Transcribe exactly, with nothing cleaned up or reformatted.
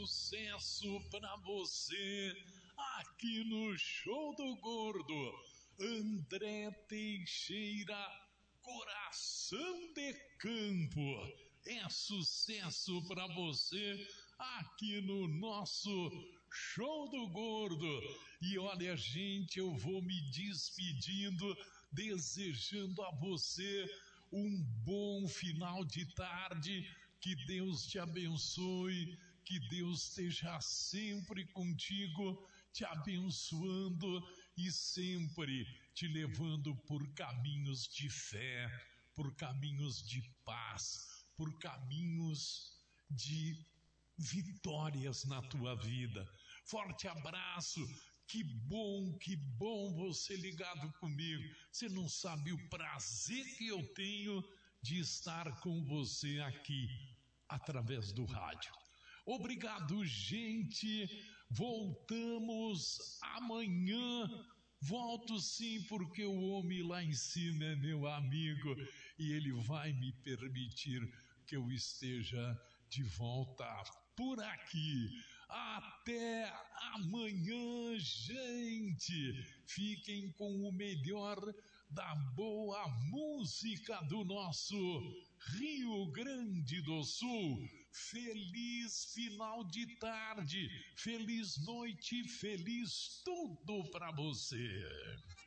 sucesso pra você aqui no Show do Gordo. André Teixeira, Coração de Campo. É sucesso pra você aqui no nosso Show do Gordo. E olha, gente, eu vou me despedindo, desejando a você um bom final de tarde. Que Deus te abençoe, que Deus esteja sempre contigo, te abençoando e sempre te levando por caminhos de fé, por caminhos de paz, por caminhos de vitórias na tua vida. Forte abraço. Que bom, que bom você ligado comigo. Você não sabe o prazer que eu tenho de estar com você aqui através do rádio. Obrigado, gente. Voltamos amanhã. Volto sim, porque o homem lá em cima é meu amigo e ele vai me permitir que eu esteja de volta por aqui. Até amanhã, gente. Fiquem com o melhor da boa música do nosso Rio Grande do Sul. Feliz final de tarde, feliz noite, feliz tudo para você.